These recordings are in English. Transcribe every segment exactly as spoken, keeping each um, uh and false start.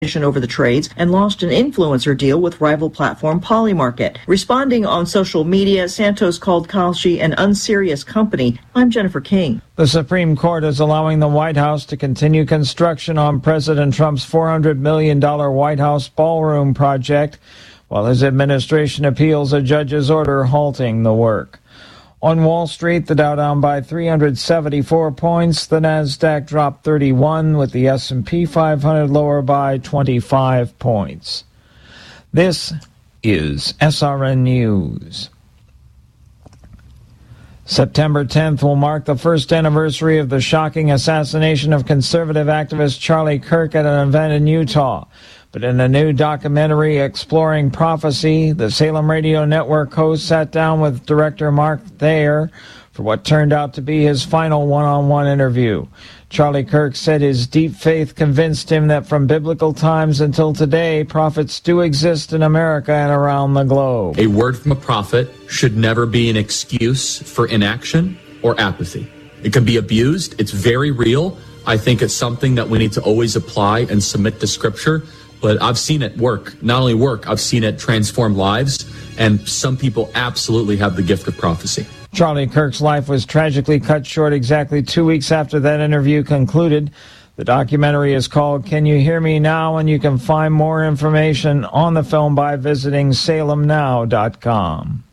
over the trades and lost an influencer deal with rival platform Polymarket. Responding on social media, Santos called Kalshi an unserious company. I'm Jennifer King. The Supreme Court is allowing the White House to continue construction on President Trump's four hundred million dollars White House ballroom project, while his administration appeals a judge's order halting the work. On Wall Street, the Dow down by three hundred seventy-four points. The Nasdaq dropped thirty-one, with the S and P five hundred lower by twenty-five points. This is S R N News. September tenth will mark the first anniversary of the shocking assassination of conservative activist Charlie Kirk at an event in Utah. But in a new documentary exploring prophecy, the Salem Radio Network host sat down with director Mark Thayer for what turned out to be his final one-on-one interview. Charlie Kirk said his deep faith convinced him that from biblical times until today, prophets do exist in America and around the globe. A word from a prophet should never be an excuse for inaction or apathy. It can be abused. It's very real. I think it's something that we need to always apply and submit to Scripture. But I've seen it work. Not only work, I've seen it transform lives, and some people absolutely have the gift of prophecy. Charlie Kirk's life was tragically cut short exactly two weeks after that interview concluded. The documentary is called Can You Hear Me Now? And you can find more information on the film by visiting salem now dot com.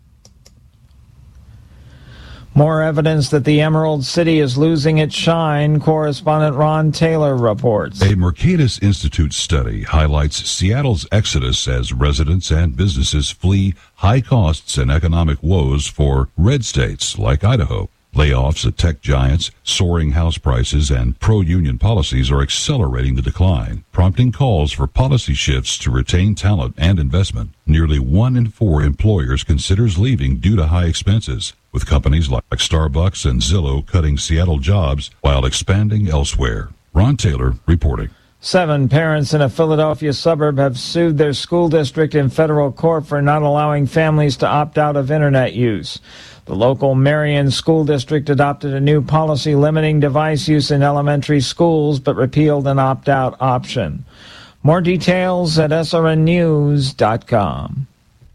More evidence that the Emerald City is losing its shine, correspondent Ron Taylor reports. A Mercatus Institute study highlights Seattle's exodus as residents and businesses flee high costs and economic woes for red states like Idaho. Layoffs at tech giants, soaring house prices, and pro-union policies are accelerating the decline, prompting calls for policy shifts to retain talent and investment. Nearly one in four employers considers leaving due to high expenses, with companies like Starbucks and Zillow cutting Seattle jobs while expanding elsewhere. Ron Taylor reporting. Seven parents in a Philadelphia suburb have sued their school district in federal court for not allowing families to opt out of internet use. The local Marion School District adopted a new policy limiting device use in elementary schools, but repealed an opt-out option. More details at S R N news dot com.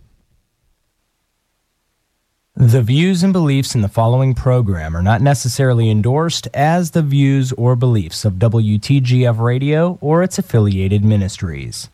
The views and beliefs in the following program are not necessarily endorsed as the views or beliefs of W T G F Radio or its affiliated ministries.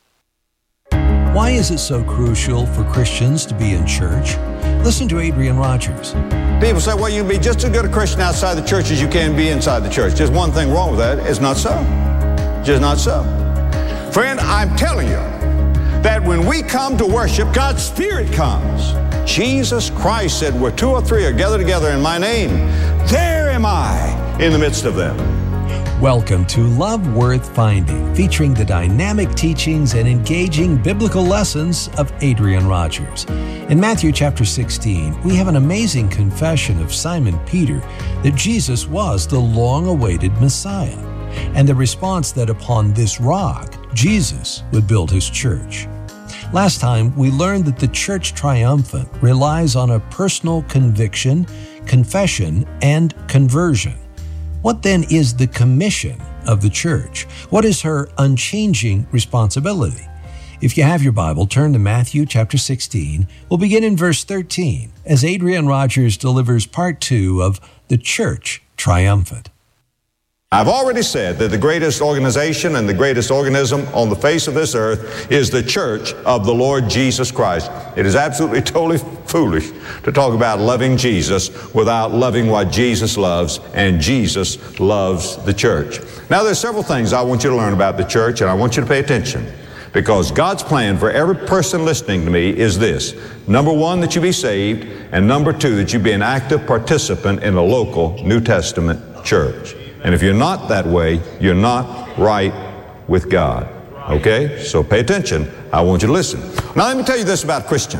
Why is it so crucial for Christians to be in church? Listen to Adrian Rogers. People say, well, you can be just as good a Christian outside the church as you can be inside the church. There's one thing wrong with that. It's not so. Just not so. Friend, I'm telling you that when we come to worship, God's Spirit comes. Jesus Christ said, where two or three are gathered together in my name, there am I in the midst of them. Welcome to Love Worth Finding, featuring the dynamic teachings and engaging biblical lessons of Adrian Rogers. In Matthew chapter sixteen, we have an amazing confession of Simon Peter that Jesus was the long-awaited Messiah, and the response that upon this rock, Jesus would build his church. Last time, we learned that the church triumphant relies on a personal conviction, confession, and conversion. What then is the commission of the church? What is her unchanging responsibility? If you have your Bible, turn to Matthew chapter sixteen. We'll begin in verse thirteen as Adrian Rogers delivers part two of The Church Triumphant. I've already said that the greatest organization and the greatest organism on the face of this earth is the church of the Lord Jesus Christ. It is absolutely totally foolish to talk about loving Jesus without loving what Jesus loves, and Jesus loves the church. Now, there's several things I want you to learn about the church, and I want you to pay attention, because God's plan for every person listening to me is this. Number one, that you be saved, and number two, that you be an active participant in a local New Testament church. And if you're not that way, you're not right with God. Okay? So pay attention. I want you to listen. Now let me tell you this about Christian.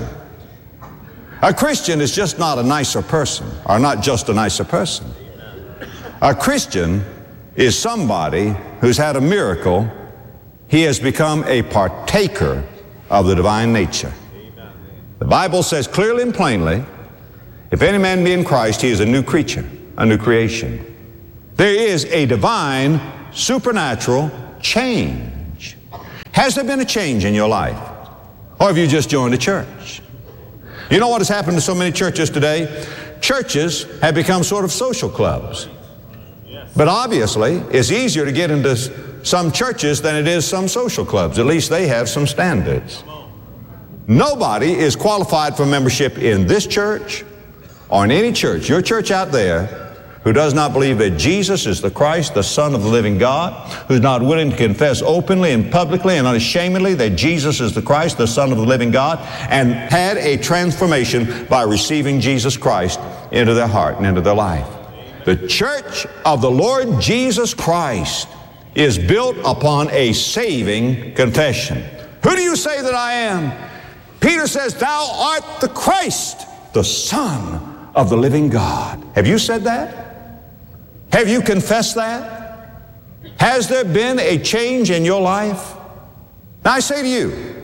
A Christian is just not a nicer person, or not just a nicer person. A Christian is somebody who's had a miracle. He has become a partaker of the divine nature. The Bible says clearly and plainly, if any man be in Christ, he is a new creature, a new creation. There is a divine, supernatural change. Has there been a change in your life? Or have you just joined a church? You know what has happened to so many churches today? Churches have become sort of social clubs. But obviously, it's easier to get into some churches than it is some social clubs. At least they have some standards. Nobody is qualified for membership in this church or in any church, your church out there, who does not believe that Jesus is the Christ, the Son of the living God, who's not willing to confess openly and publicly and unashamedly that Jesus is the Christ, the Son of the living God, and had a transformation by receiving Jesus Christ into their heart and into their life. The church of the Lord Jesus Christ is built upon a saving confession. Who do you say that I am? Peter says, thou art the Christ, the Son of the living God. Have you said that? Have you confessed that? Has there been a change in your life? Now I say to you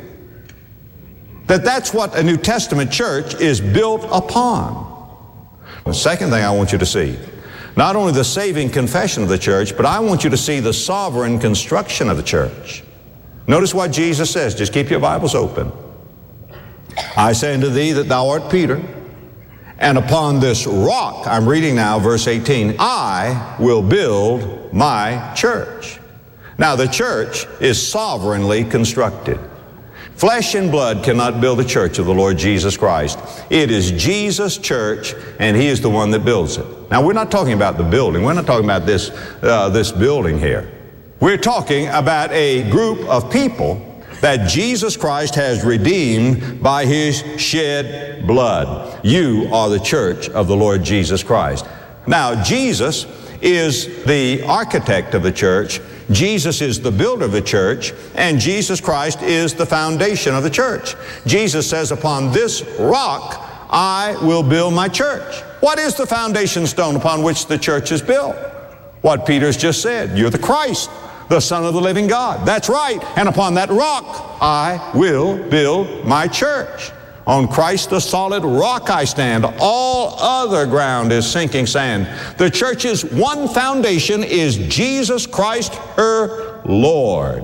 that that's what a New Testament church is built upon. The second thing I want you to see, not only the saving confession of the church, but I want you to see the sovereign construction of the church. Notice what Jesus says. Just keep your Bibles open. I say unto thee that thou art Peter, and upon this rock, I'm reading now verse eighteen, I will build my church. Now the church is sovereignly constructed. Flesh and blood cannot build the church of the Lord Jesus Christ. It is Jesus' church, and He is the one that builds it. Now we're not talking about the building. We're not talking about this, uh, this building here. We're talking about a group of people that Jesus Christ has redeemed by His shed blood. You are the church of the Lord Jesus Christ. Now, Jesus is the architect of the church, Jesus is the builder of the church, and Jesus Christ is the foundation of the church. Jesus says, upon this rock I will build my church. What is the foundation stone upon which the church is built? What Peter's just said. You're the Christ, the Son of the living God. That's right. And upon that rock I will build my church. On Christ the solid rock I stand. All other ground is sinking sand. The church's one foundation is Jesus Christ, her Lord.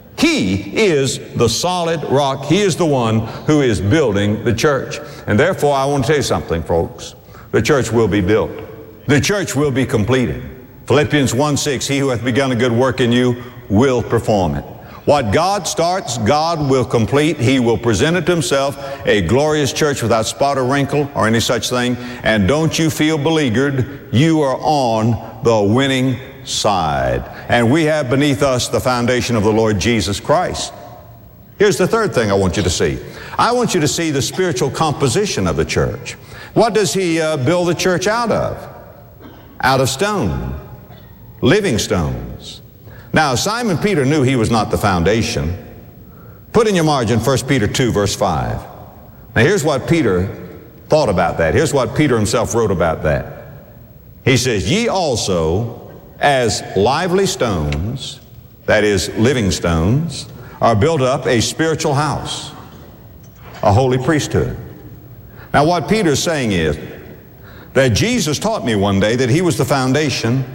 He is the solid rock. He is the one who is building the church. And therefore, I want to tell you something, folks. The church will be built. The church will be completed. Philippians one six, he who hath begun a good work in you will perform it. What God starts, God will complete. He will present it to Himself, a glorious church without spot or wrinkle or any such thing. And don't you feel beleaguered. You are on the winning side. And we have beneath us the foundation of the Lord Jesus Christ. Here's the third thing I want you to see. I want you to see the spiritual composition of the church. What does He uh, build the church out of? Out of stone, living stones. Now, Simon Peter knew he was not the foundation. Put in your margin First Peter two, verse five. Now, here's what Peter thought about that. Here's what Peter himself wrote about that. He says, ye also, as lively stones, that is, living stones, are built up a spiritual house, a holy priesthood. Now, what Peter's saying is that Jesus taught me one day that He was the foundation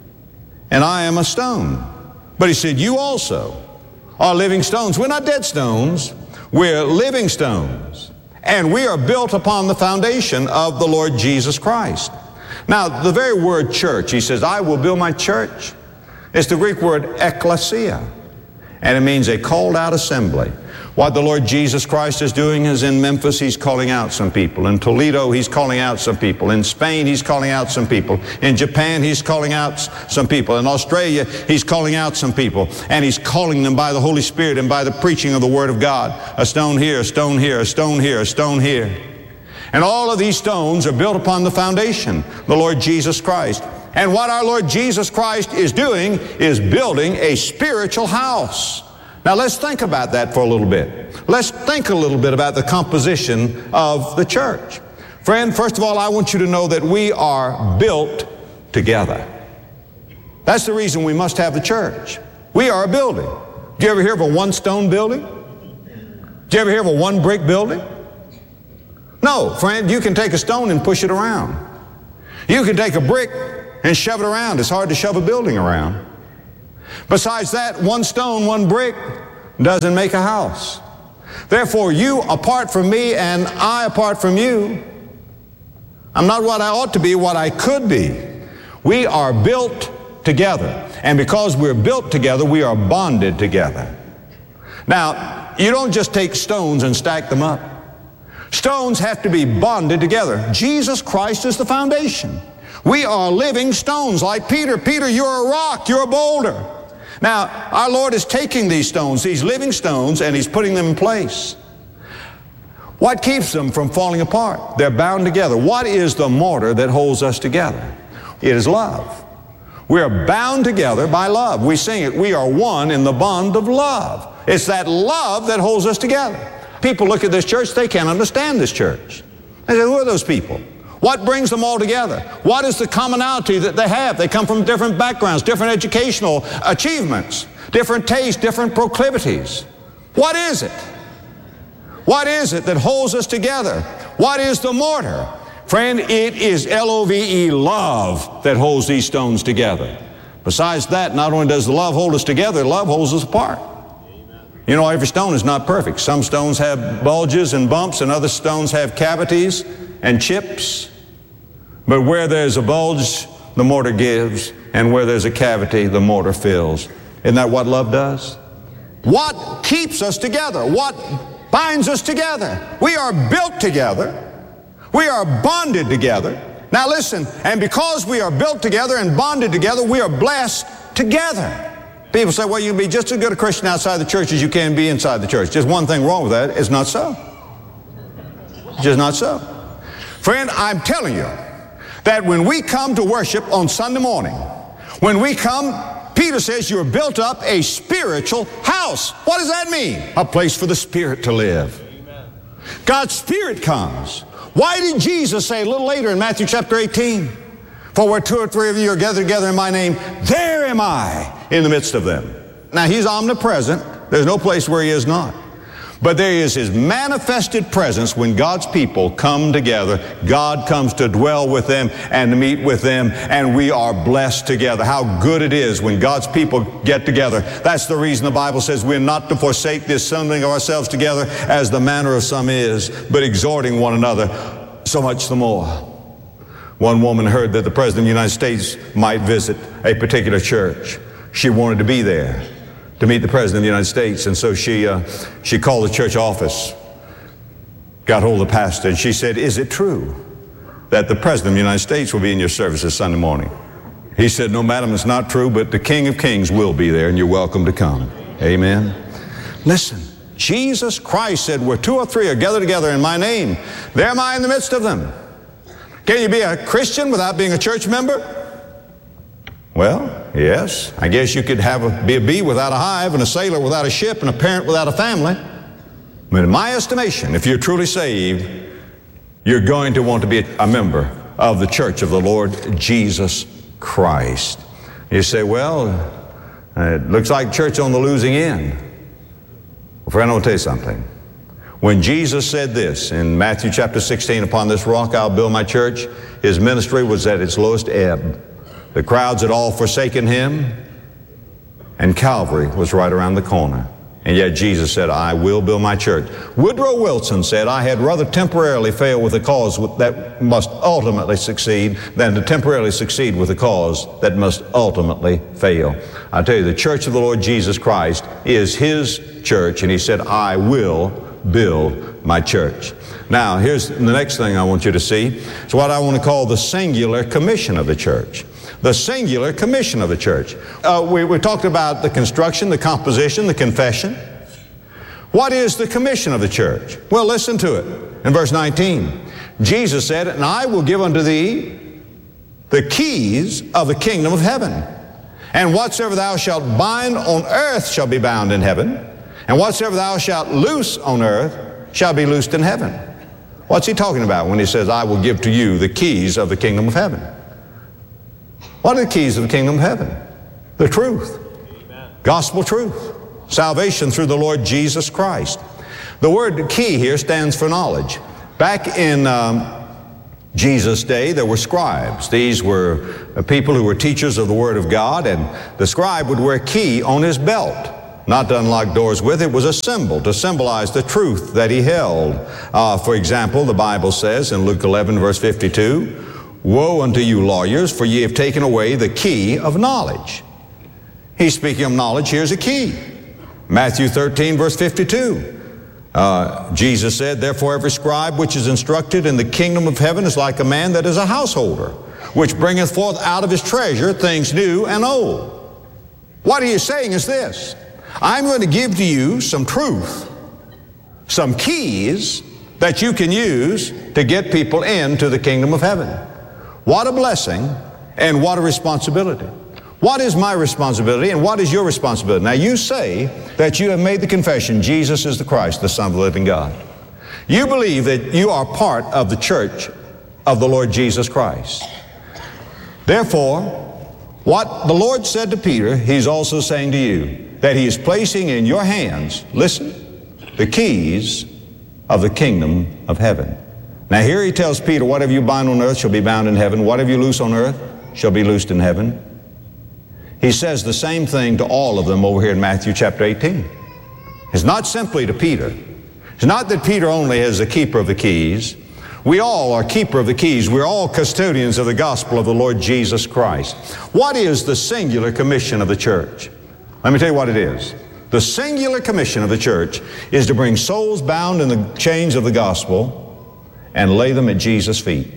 and I am a stone. But He said, you also are living stones. We're not dead stones. We're living stones. And we are built upon the foundation of the Lord Jesus Christ. Now, the very word church, He says, I will build my church. It's the Greek word ekklesia. And it means a called out assembly. What the Lord Jesus Christ is doing is in Memphis, He's calling out some people. In Toledo, He's calling out some people. In Spain, He's calling out some people. In Japan, He's calling out some people. In Australia, He's calling out some people. And He's calling them by the Holy Spirit and by the preaching of the Word of God. A stone here, a stone here, a stone here, a stone here. And all of these stones are built upon the foundation, the Lord Jesus Christ. And what our Lord Jesus Christ is doing is building a spiritual house. Now let's think about that for a little bit. Let's think a little bit about the composition of the church. Friend, first of all, I want you to know that we are built together. That's the reason we must have the church. We are a building. Do you ever hear of a one-stone building? Do you ever hear of a one-brick building? No, friend, you can take a stone and push it around. You can take a brick and shove it around. It's hard to shove a building around. Besides that, one stone, one brick, doesn't make a house. Therefore, you apart from me and I apart from you, I'm not what I ought to be, what I could be. We are built together. And because we're built together, we are bonded together. Now, you don't just take stones and stack them up. Stones have to be bonded together. Jesus Christ is the foundation. We are living stones like Peter. Peter, you're a rock, you're a boulder. Now, our Lord is taking these stones, these living stones, and He's putting them in place. What keeps them from falling apart? They're bound together. What is the mortar that holds us together? It is love. We are bound together by love. We sing it, we are one in the bond of love. It's that love that holds us together. People look at this church, they can't understand this church. They say, who are those people? What brings them all together? What is the commonality that they have? They come from different backgrounds, different educational achievements, different tastes, different proclivities. What is it? What is it that holds us together? What is the mortar? Friend, it is L O V E, love, that holds these stones together. Besides that, not only does the love hold us together, love holds us apart. You know, every stone is not perfect. Some stones have bulges and bumps, and other stones have cavities and chips. But where there's a bulge, the mortar gives, and where there's a cavity, the mortar fills. Isn't that what love does? What keeps us together? What binds us together? We are built together. We are bonded together. Now listen, and because we are built together and bonded together, we are blessed together. People say, well, you can be just as good a Christian outside the church as you can be inside the church. Just one thing wrong with that, it's not so. It's just not so. Friend, I'm telling you that when we come to worship on Sunday morning, when we come, Peter says you're built up a spiritual house. What does that mean? A place for the Spirit to live. Amen. God's Spirit comes. Why did Jesus say a little later in Matthew chapter eighteen, for where two or three of you are gathered together in my name, there am I in the midst of them. Now, He's omnipresent. There's no place where He is not. But there is His manifested presence when God's people come together. God comes to dwell with them and to meet with them, and we are blessed together. How good it is when God's people get together. That's the reason the Bible says we're not to forsake the assembling of ourselves together as the manner of some is, but exhorting one another, so much the more. One woman heard that the President of the United States might visit a particular church. She wanted to be there to meet the President of the United States, and so she uh, she called the church office, got hold of the pastor, and she said, is it true that the President of the United States will be in your service this Sunday morning? He said, no, madam, it's not true, but the King of Kings will be there, and you're welcome to come. Amen. Listen, Jesus Christ said, where two or three are gathered together in my name, there am I in the midst of them. Can you be a Christian without being a church member? Well, yes. I guess you could have a, be a bee without a hive, and a sailor without a ship, and a parent without a family. But in my estimation, if you're truly saved, you're going to want to be a member of the church of the Lord Jesus Christ. You say, well, it looks like church on the losing end. Well, friend, I want to tell you something. When Jesus said this in Matthew chapter sixteen, upon this rock I'll build my church, His ministry was at its lowest ebb. The crowds had all forsaken Him, and Calvary was right around the corner. And yet Jesus said, I will build my church. Woodrow Wilson said, I had rather temporarily fail with a cause that must ultimately succeed than to temporarily succeed with a cause that must ultimately fail. I tell you, the church of the Lord Jesus Christ is His church, and He said, I will build my church. Now, here's the next thing I want you to see. It's what I want to call the singular commission of the church. The singular commission of the church. Uh, we, we talked about the construction, the composition, the confession. What is the commission of the church? Well, listen to it. In verse nineteen, Jesus said, and I will give unto thee the keys of the kingdom of heaven. And whatsoever thou shalt bind on earth shall be bound in heaven. And whatsoever thou shalt loose on earth shall be loosed in heaven. What's He talking about when He says, I will give to you the keys of the kingdom of heaven? What are the keys of the kingdom of heaven? The truth. Amen. Gospel truth. Salvation through the Lord Jesus Christ. The word key here stands for knowledge. Back in um, Jesus' day, there were scribes. These were people who were teachers of the Word of God, and the scribe would wear a key on his belt. not to unlock doors with. It was a symbol to symbolize the truth that he held. Uh, for example, the Bible says in Luke eleven, verse fifty-two, "Woe unto you lawyers, for ye have taken away the key of knowledge." He's speaking of knowledge. Here's a key. Matthew thirteen, verse fifty-two. Uh, Jesus said, "Therefore every scribe which is instructed in the kingdom of heaven is like a man that is a householder, which bringeth forth out of his treasure things new and old." What he is saying is this: I'm going to give to you some truth, some keys that you can use to get people into the kingdom of heaven. What a blessing and what a responsibility. What is my responsibility and what is your responsibility? Now you say that you have made the confession, Jesus is the Christ, the Son of the living God. You believe that you are part of the church of the Lord Jesus Christ. Therefore, what the Lord said to Peter, he's also saying to you, that he is placing in your hands, listen, the keys of the kingdom of heaven. Now here he tells Peter, whatever you bind on earth shall be bound in heaven. Whatever you loose on earth shall be loosed in heaven. He says the same thing to all of them over here in Matthew chapter eighteen. It's not simply to Peter. It's not that Peter only is the keeper of the keys. We all are keeper of the keys. We're all custodians of the gospel of the Lord Jesus Christ. What is the singular commission of the church? Let me tell you what it is. The singular commission of the church is to bring souls bound in the chains of the gospel and lay them at Jesus' feet.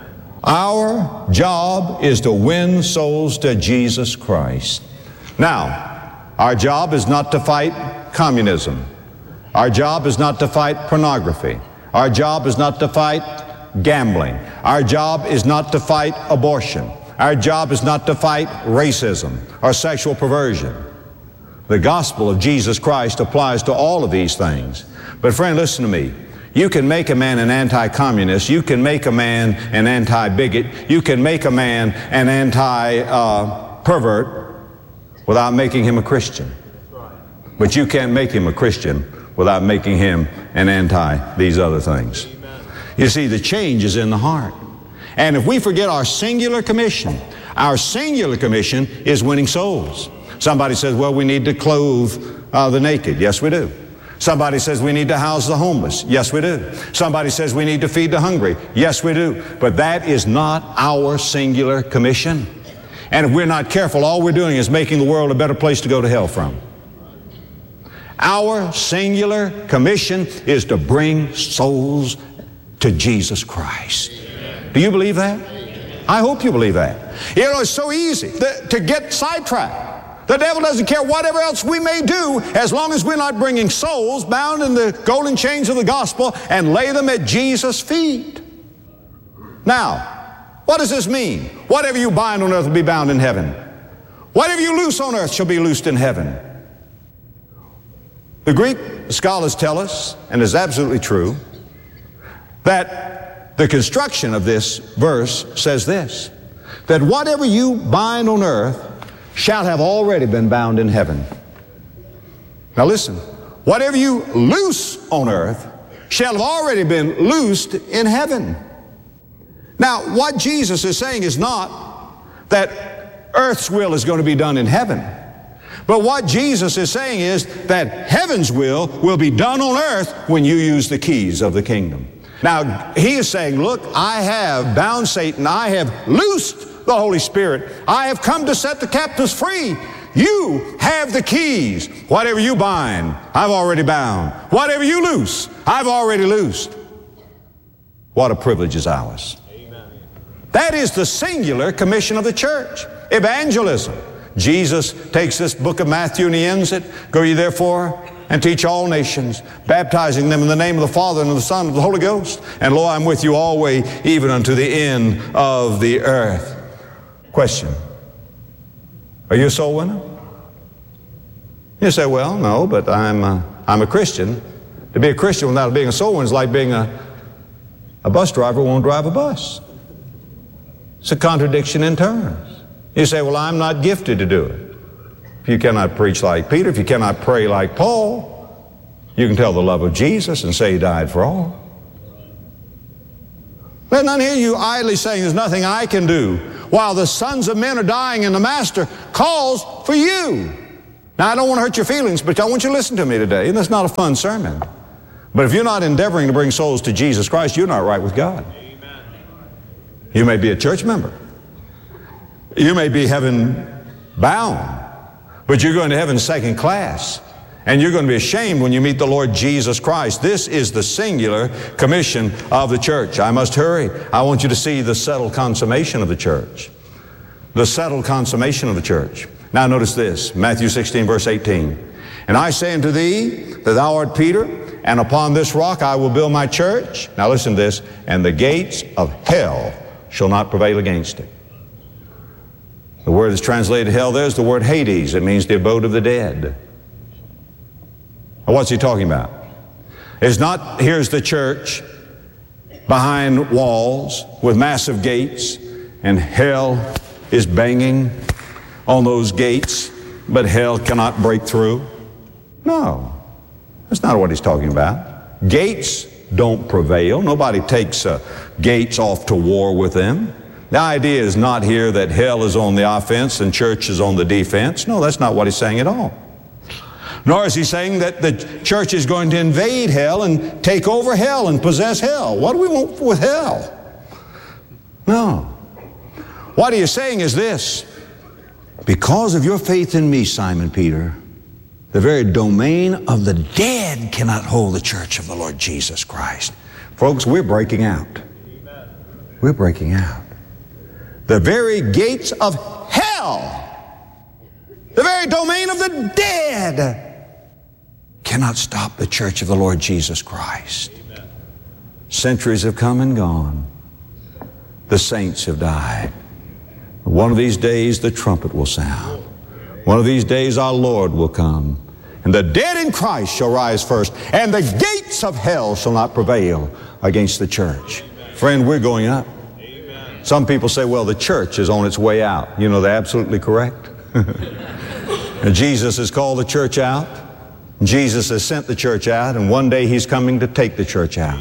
Our job is to win souls to Jesus Christ. Now, our job is not to fight communism. Our job is not to fight pornography. Our job is not to fight gambling. Our job is not to fight abortion. Our job is not to fight racism or sexual perversion. The gospel of Jesus Christ applies to all of these things. But friend, listen to me. You can make a man an anti-communist. You can make a man an anti-bigot. You can make a man an anti-pervert uh, without making him a Christian. But you can't make him a Christian without making him an anti these other things. You see, the change is in the heart. And if we forget our singular commission, our singular commission is winning souls. Somebody says, well, we need to clothe uh, the naked. Yes, we do. Somebody says we need to house the homeless. Yes, we do. Somebody says we need to feed the hungry. Yes, we do. But that is not our singular commission. And if we're not careful, all we're doing is making the world a better place to go to hell from. Our singular commission is to bring souls to Jesus Christ. Do you believe that? I hope you believe that. You know, it's so easy to get sidetracked. The devil doesn't care whatever else we may do as long as we're not bringing souls bound in the golden chains of the gospel and lay them at Jesus' feet. Now, what does this mean? Whatever you bind on earth will be bound in heaven. Whatever you loose on earth shall be loosed in heaven. The Greek scholars tell us, and it's absolutely true, that the construction of this verse says this, that whatever you bind on earth shall have already been bound in heaven. Now listen, whatever you loose on earth shall have already been loosed in heaven. Now, what Jesus is saying is not that earth's will is going to be done in heaven. But what Jesus is saying is that heaven's will will be done on earth when you use the keys of the kingdom. Now, he is saying, look, I have bound Satan. I have loosed the Holy Spirit. I have come to set the captives free. You have the keys. Whatever you bind, I've already bound. Whatever you loose, I've already loosed. What a privilege is ours. Amen. That is the singular commission of the church. Evangelism. Jesus takes this book of Matthew and he ends it. Go ye therefore and teach all nations, baptizing them in the name of the Father and of the Son and of the Holy Ghost. And lo, I'm with you always, even unto the end of the earth. Question. Are you a soul winner? You say, well, no, but I'm a, I'm a Christian. To be a Christian without being a soul winner is like being a, a bus driver who won't drive a bus. It's a contradiction in terms. You say, well, I'm not gifted to do it. If you cannot preach like Peter, if you cannot pray like Paul, you can tell the love of Jesus and say he died for all. Let none hear you idly saying there's nothing I can do while the sons of men are dying and the Master calls for you. Now, I don't want to hurt your feelings, but I want you to listen to me today. And that's not a fun sermon. But if you're not endeavoring to bring souls to Jesus Christ, you're not right with God. Amen. You may be a church member. You may be heaven bound, but you're going to heaven second class. And you're going to be ashamed when you meet the Lord Jesus Christ. This is the singular commission of the church. I must hurry. I want you to see the settled consummation of the church. The settled consummation of the church. Now notice this, Matthew sixteen, verse eighteen. And I say unto thee that thou art Peter, and upon this rock I will build my church. Now listen to this. And the gates of hell shall not prevail against it. The word that's translated hell there is the word Hades. It means the abode of the dead. What's he talking about? It's not, here's the church behind walls with massive gates, and hell is banging on those gates, but hell cannot break through. No, that's not what he's talking about. Gates don't prevail. Nobody takes uh, gates off to war with them. The idea is not here that hell is on the offense and church is on the defense. No, that's not what he's saying at all. Nor is he saying that the church is going to invade hell and take over hell and possess hell. What do we want with hell? No. What he is saying is this. Because of your faith in me, Simon Peter, the very domain of the dead cannot hold the church of the Lord Jesus Christ. Folks, we're breaking out. We're breaking out. The very gates of hell, the very domain of the dead, cannot stop the church of the Lord Jesus Christ. Amen. Centuries have come and gone. The saints have died. One of these days the trumpet will sound. One of these days our Lord will come. And the dead in Christ shall rise first. And the gates of hell shall not prevail against the church. Amen. Friend, we're going up. Amen. Some people say, well, the church is on its way out. You know, they're absolutely correct. And Jesus has called the church out. Jesus has sent the church out, and one day he's coming to take the church out.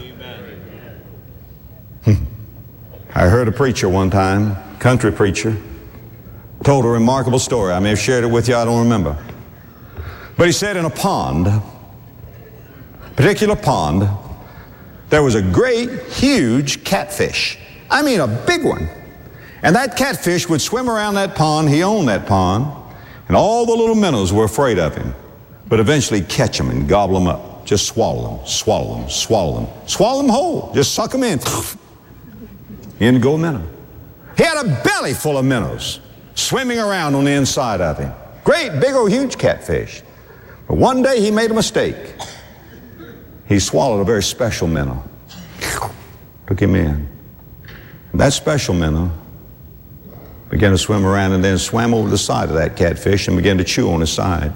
I heard a preacher one time, country preacher, told a remarkable story. I may have shared it with you, I don't remember. But he said in a pond, a particular pond, there was a great, huge catfish. I mean a big one. And that catfish would swim around that pond. He owned that pond. And all the little minnows were afraid of him. But eventually catch them and gobble them up. Just swallow them, swallow them, swallow them. Swallow them whole. Just suck them in. In go a minnow. He had a belly full of minnows swimming around on the inside of him. Great, big old huge catfish. But one day he made a mistake. He swallowed a very special minnow. Took him in. And that special minnow began to swim around and then swam over the side of that catfish and began to chew on his side.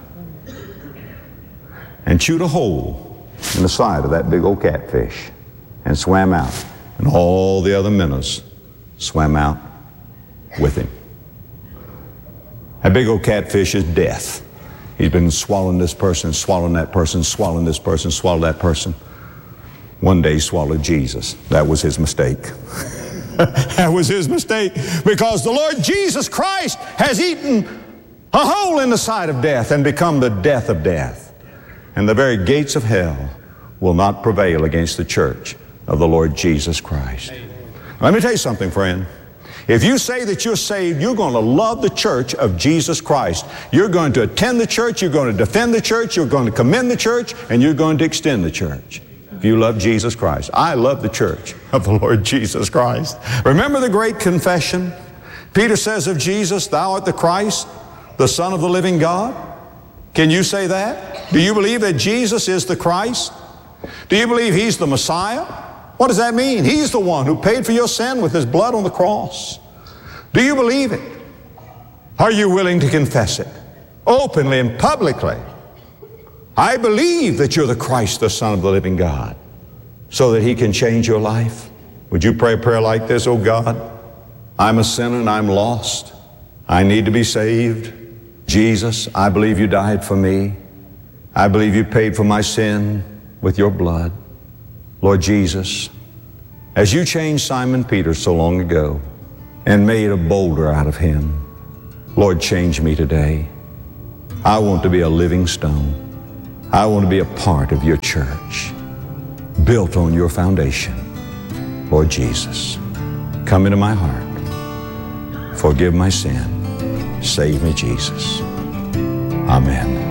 And chewed a hole in the side of that big old catfish and swam out. And all the other minnows swam out with him. That big old catfish is death. He's been swallowing this person, swallowing that person, swallowing this person, swallowing that person. One day he swallowed Jesus. That was his mistake. That was his mistake, because the Lord Jesus Christ has eaten a hole in the side of death and become the death of death. And the very gates of hell will not prevail against the church of the Lord Jesus Christ. Let me tell you something, friend. If you say that you're saved, you're going to love the church of Jesus Christ. You're going to attend the church, you're going to defend the church, you're going to commend the church, and you're going to extend the church. If you love Jesus Christ. I love the church of the Lord Jesus Christ. Remember the great confession? Peter says of Jesus, thou art the Christ, the Son of the living God. Can you say that? Do you believe that Jesus is the Christ? Do you believe he's the Messiah? What does that mean? He's the one who paid for your sin with his blood on the cross. Do you believe it? Are you willing to confess it openly and publicly? I believe that you're the Christ, the Son of the living God, so that he can change your life. Would you pray a prayer like this? Oh God, I'm a sinner and I'm lost. I need to be saved. Jesus, I believe you died for me. I believe you paid for my sin with your blood. Lord Jesus, as you changed Simon Peter so long ago and made a boulder out of him, Lord, change me today. I want to be a living stone. I want to be a part of your church, built on your foundation. Lord Jesus, come into my heart. Forgive my sin. Save me, Jesus. Amen.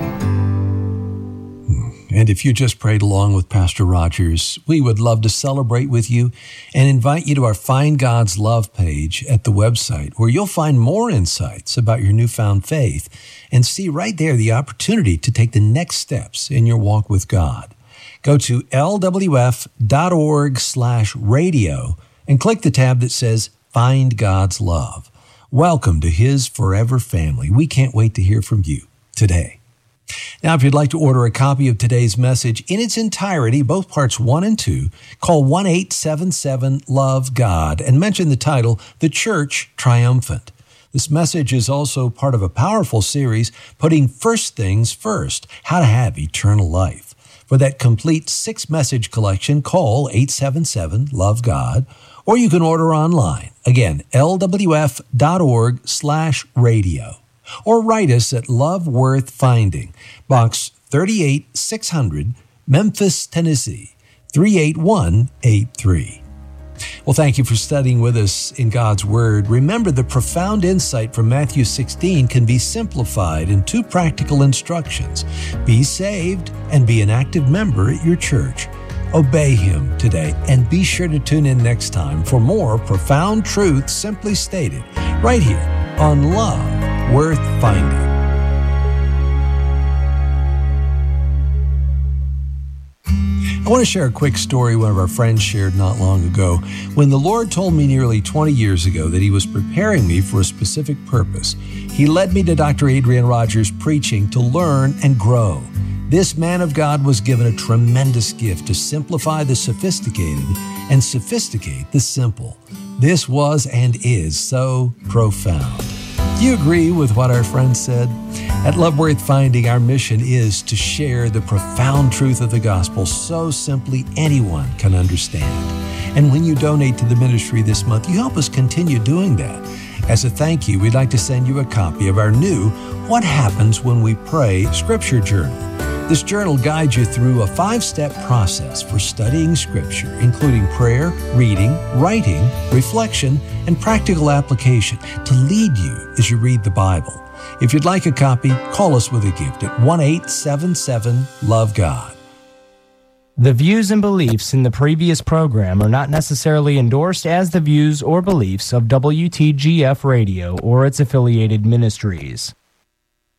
And if you just prayed along with Pastor Rogers, we would love to celebrate with you and invite you to our Find God's Love page at the website, where you'll find more insights about your newfound faith and see right there the opportunity to take the next steps in your walk with God. Go to L W F dot org slash radio and click the tab that says Find God's Love. Welcome to His forever family. We can't wait to hear from you today. Now, if you'd like to order a copy of today's message in its entirety, both parts one and two, call one eight seven seven love God and mention the title, The Church Triumphant. This message is also part of a powerful series, Putting First Things First, How to Have Eternal Life. For that complete six-message collection, call eight seven seven love God, or you can order online. Again, L W F dot org slash radio. Or write us at Love Worth Finding, Box thirty-eight six hundred, Memphis, Tennessee, three eight one eight three. Well, thank you for studying with us in God's Word. Remember, the profound insight from Matthew sixteen can be simplified in two practical instructions. Be saved and be an active member at your church. Obey Him today, and be sure to tune in next time for more profound truths simply stated right here on Love Worth Finding. I want to share a quick story one of our friends shared not long ago. When the Lord told me nearly twenty years ago that He was preparing me for a specific purpose, He led me to Doctor Adrian Rogers' preaching to learn and grow. This man of God was given a tremendous gift to simplify the sophisticated and sophisticate the simple. This was and is so profound. Do you agree with what our friend said? At Love Worth Finding, our mission is to share the profound truth of the gospel so simply anyone can understand. And when you donate to the ministry this month, you help us continue doing that. As a thank you, we'd like to send you a copy of our new What Happens When We Pray Scripture Journal. This journal guides you through a five-step process for studying Scripture, including prayer, reading, writing, reflection, and practical application to lead you as you read the Bible. If you'd like a copy, call us with a gift at one eight seven seven love God. The views and beliefs in the previous program are not necessarily endorsed as the views or beliefs of W T G F Radio or its affiliated ministries.